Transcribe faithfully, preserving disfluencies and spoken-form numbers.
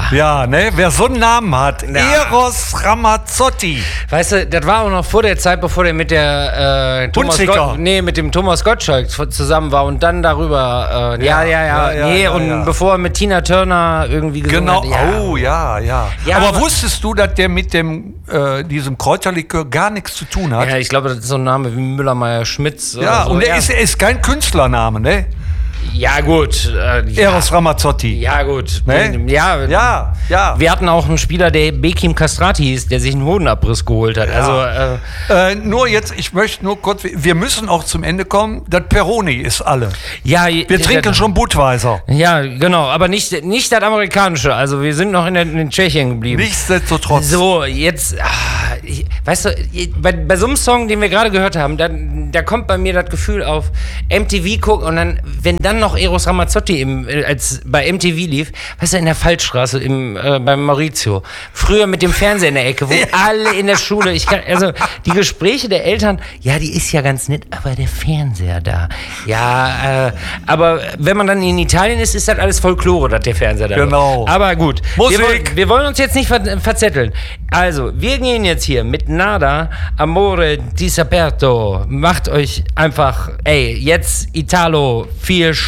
Ja, ne? Wer so einen Namen hat. Ja. Eros Ramazzotti. Weißt du, das war auch noch vor der Zeit, bevor der mit der äh, Thomas Gott, nee, mit dem Thomas Gottschalk zusammen war und dann darüber, äh, ja, ja, ja, ja, ja, nee, ja, und ja. bevor er mit Tina Turner irgendwie gesungen genau. hat. Genau, oh, ja, ja. ja aber, aber wusstest du, dass der mit dem, äh, diesem Kräuterlikör gar nichts zu tun hat? Ja, ich glaube, das ist so ein Name wie Müller-Meyer-Schmitz. Ja, so. und er ja. ist, ist kein Künstlername, ne? Ja, gut. Äh, ja. Eros Ramazzotti. Ja, gut. Ne? Ja, ja, ja. Wir hatten auch einen Spieler, der Bekim Castrati hieß, der sich einen Hodenabriss geholt hat. Ja. Also, äh, äh, nur jetzt, ich möchte nur kurz, wir müssen auch zum Ende kommen. Das Peroni ist alle. Ja, wir trinken das, schon Budweiser. Ja, genau, aber nicht, nicht das amerikanische. Also wir sind noch in, der, in Tschechien geblieben. Nichtsdestotrotz. So, jetzt, ach, ich, weißt du, bei, bei so einem Song, den wir gerade gehört haben, da, da kommt bei mir das Gefühl auf M T V gucken und dann, wenn dann noch Eros Ramazzotti im, als bei M T V lief, weißt du, in der Fallstraße im, äh, beim Maurizio, früher mit dem Fernseher in der Ecke, wo ja. alle in der Schule, ich kann, also die Gespräche der Eltern, ja, die ist ja ganz nett, aber der Fernseher da, ja, äh, aber wenn man dann in Italien ist, ist das alles Folklore, dass der Fernseher da genau. ist. Aber gut, Musik. Wir, wir wollen uns jetzt nicht ver- verzetteln. Also, wir gehen jetzt hier mit Nada, Amore Disaperto, macht euch einfach, ey, jetzt Italo, viel Spaß.